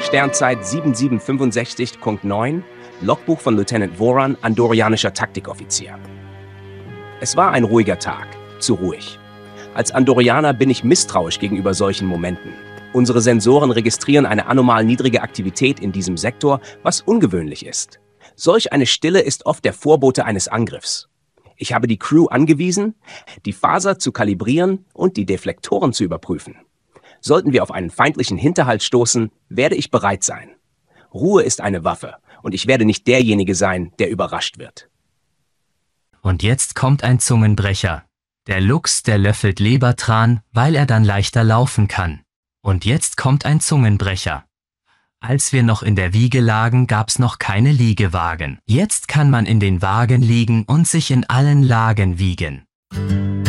Sternzeit 7765.9, Logbuch von Lieutenant Voran, andorianischer Taktikoffizier. Es war ein ruhiger Tag, zu ruhig. Als Andorianer bin ich misstrauisch gegenüber solchen Momenten. Unsere Sensoren registrieren eine anormal niedrige Aktivität in diesem Sektor, was ungewöhnlich ist. Solch eine Stille ist oft der Vorbote eines Angriffs. Ich habe die Crew angewiesen, die Phaser zu kalibrieren und die Deflektoren zu überprüfen. Sollten wir auf einen feindlichen Hinterhalt stoßen, werde ich bereit sein. Ruhe ist eine Waffe und ich werde nicht derjenige sein, der überrascht wird. Und jetzt kommt ein Zungenbrecher. Der Luchs, der löffelt Lebertran, weil er dann leichter laufen kann. Und jetzt kommt ein Zungenbrecher. Als wir noch in der Wiege lagen, gab's noch keine Liegewagen. Jetzt kann man in den Wagen liegen und sich in allen Lagen wiegen.